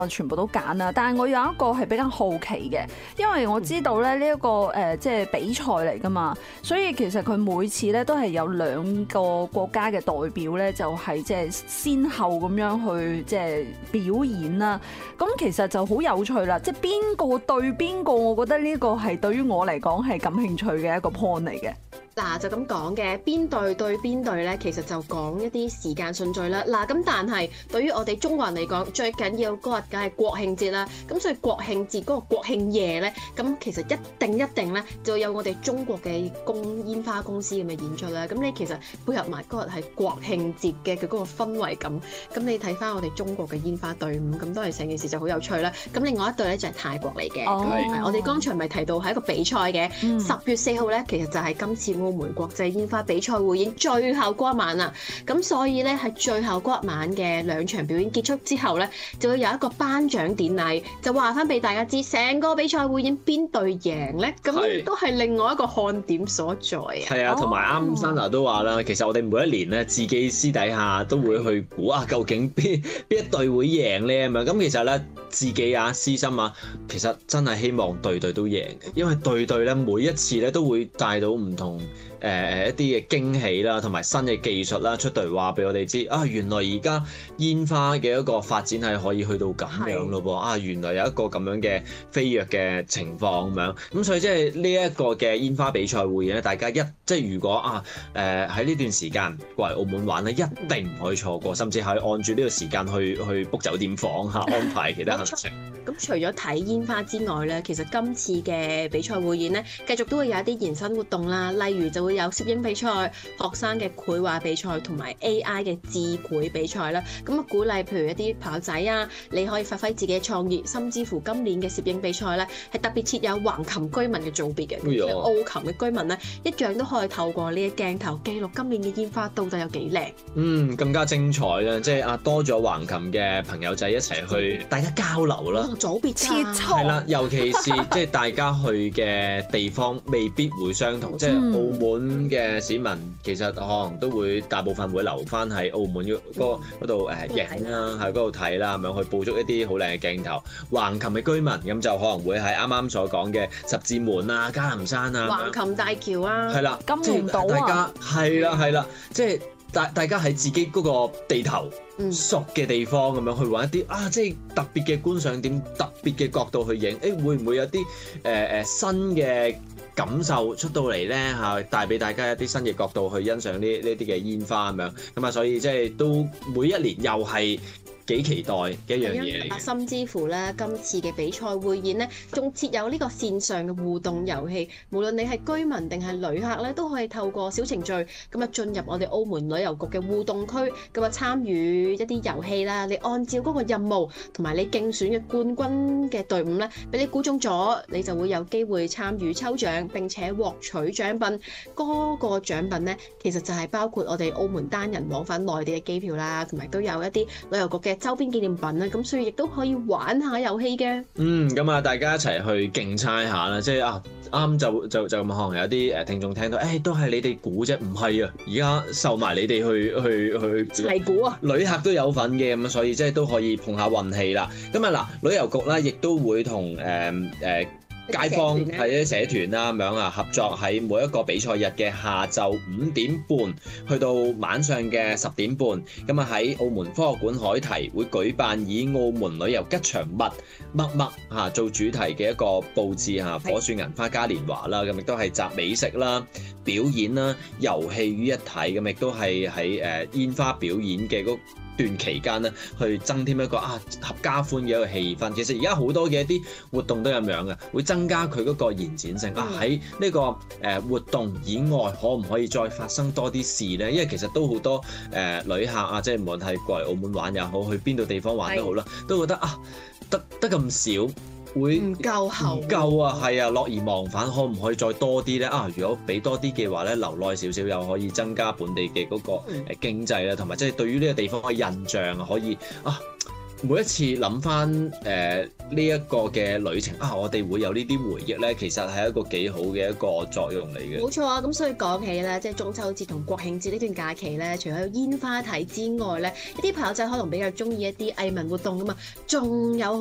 全部都揀啦，但係我有一個係比較好奇嘅，因為我知道咧呢一個即係比賽嚟噶嘛，所以其實佢每次咧都係有2個國家嘅代表咧，就係即係先後咁樣去即係表演啦。咁其實就好有趣啦，即係邊個對邊個，我覺得呢個係對於我嚟講係感興趣嘅一個 point 嚟嘅。 嗱就咁講嘅，邊隊對邊隊咧，其實就講一啲時間順序啦。嗱咁但係對於我哋中國人嚟講，最緊要嗰日梗係國慶節啦。咁所以國慶節嗰個國慶夜咧，咁其實一定咧就有我哋中國嘅煙花公司咁嘅演出啦。咁你其實配合埋嗰日係國慶節嘅佢嗰個氛圍感，咁你睇翻我哋中國嘅煙花隊伍，咁當然成件事就好有趣啦。咁另外一隊咧就係泰國嚟嘅。我哋剛才咪提到係一個比賽嘅，10月4號咧，其實就係今次澳門國際煙花比賽匯演最後嗰一晚啦，咁所以咧喺最後嗰一晚嘅2場表演結束之後咧，就會有一個頒獎典禮，就話翻俾大家知成個比賽匯演邊隊贏咧，咁都係另外一個看點所在啊。 係啊，同埋啱 Sana 都話啦，其實我哋每一年咧自己私底下都會去估啊，究竟邊一隊會贏咧咁樣。咁其實咧自己啊私心啊，其實真係希望隊隊都贏嘅，因為隊隊咧每一次咧都會帶到唔同一啲嘅驚喜啦，同埋新嘅技術啦，出嚟話俾我哋知啊，原來而家煙花嘅一個發展係可以去到咁樣咯噃啊，原來有一個咁樣嘅飛躍嘅情況咁樣，咁所以即係呢一個嘅煙花比賽匯演咧，大家即係如果啊喺呢段時間過嚟澳門玩咧，一定唔可以錯過，甚至係按住呢個時間去 book 酒店房嚇，安排其他行程。 咁除咗睇煙花之外咧，其實今次嘅比賽匯演咧，繼續都會有一啲延伸活動啦，例如就會有攝影比賽、學生嘅繪畫比賽同埋 AI 嘅智繪比賽啦。咁啊鼓勵譬如一啲朋友仔啊，你可以發揮自己嘅創意，甚至乎今年嘅攝影比賽咧係特別設有橫琴居民嘅組別嘅，澳琴嘅居民咧一樣都可以透過呢一鏡頭記錄今年嘅煙花到底有幾靚。 更加精彩啦！即係多咗橫琴嘅朋友仔一齊去，大家交流啦。 組別切磋係啦，尤其是即係大家去嘅地方未必會相同，即係澳門嘅市民其實可能都會大部分會留翻喺澳門嗰度影啦，喺嗰度睇啦，咁樣去捕捉一啲好靚嘅鏡頭。橫琴嘅居民咁就可能會喺啱啱所講嘅十字門啊、嘉林山啊、 橫琴大橋啊， 係啦， 金門島啊， 大家係啦，即係大家喺自己嗰個地頭熟嘅地方咁樣去揾一啲即係特別嘅觀賞點、特別嘅角度去影，會唔會有啲新嘅感受出到嚟咧嚇，帶俾大家一啲新嘅角度去欣賞呢啲嘅煙花咁樣，咁啊所以即係都每一年又係幾期待嘅一樣嘢嚟嘅。 甚至乎咧，今次嘅比賽匯演咧，仲設有呢個線上嘅互動遊戲，無論你係居民定係旅客咧，都可以透過小程序咁啊進入我哋澳門旅遊局嘅互動區，咁啊參與一啲遊戲啦。你按照嗰個任務同埋你競選嘅冠軍嘅隊伍咧，俾你估中咗，你就會有機會參與抽獎並且獲取獎品。嗰個獎品咧，其實就係包括我哋澳門單人往返內地嘅機票啦，同埋都有一啲旅遊局嘅周邊紀念品啦，咁所以亦都可以玩下遊戲嘅。 咁啊，大家一齊去競猜下啦，即係啱就咁可能有啲聽眾聽到，都係你哋估啫，唔係啊，而家受埋你哋去齊估啊， 旅客都有份嘅，咁所以即係都可以碰下運氣啦。咁啊嗱，旅遊局咧亦都會同街坊係啲社團啦咁樣合作，喺每一個比賽日嘅下晝5點半去到晚上嘅10點半，咁啊喺澳門科學館海堤會舉辦以澳門旅遊吉祥物乜做主題嘅一個佈置火樹銀花嘉年華啦，咁亦都係集美食啦、表演啦、遊戲於一體，咁亦都係喺煙花表演嘅嗰段期間咧，去增添一個合家歡嘅一個氣氛。其實而家好多嘅一啲活動都咁樣嘅，會增加佢嗰個延展性。喺呢個活動以外，可唔可以再發生多啲事咧？因為其實都好多旅客即係無論係過嚟澳門玩又好，去邊度地方玩都好啦，都覺得得咁少。會唔夠厚， 唔夠啊，係啊，樂而忘返，可唔可以再多啲咧？如果俾多啲嘅話咧，留耐少少又可以增加本地嘅嗰個經濟啦，同埋即係對於呢個地方嘅印象可以每一次諗翻呢一個嘅旅程啊，我哋會有呢啲回憶咧，其實係一個幾好嘅一個作用嚟嘅。 冇錯啊，咁所以講起咧，即係中秋節同國慶節呢段假期咧，除咗有煙花睇之外咧，一啲朋友仔可能比較中意一啲藝文活動㗎嘛，仲有